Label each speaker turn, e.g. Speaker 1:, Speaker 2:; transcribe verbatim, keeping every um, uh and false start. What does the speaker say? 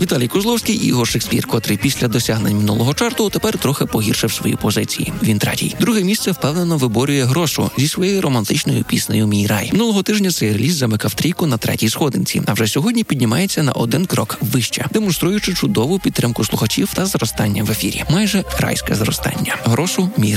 Speaker 1: Віталій Козловський і Ігор Шекспір, котрий після досягнень минулого чарту тепер трохи погіршив свої позиції. Він третій. Друге місце впевнено виборює Грошу зі своєю романтичною піснею «Мій рай». Минулого тижня цей реліз замикав трійку на третій сходинці, а вже сьогодні піднімається на один крок вище, демонструючи чудову підтримку слухачів та зростання в ефірі. Майже райське зростання. Грошу «Мій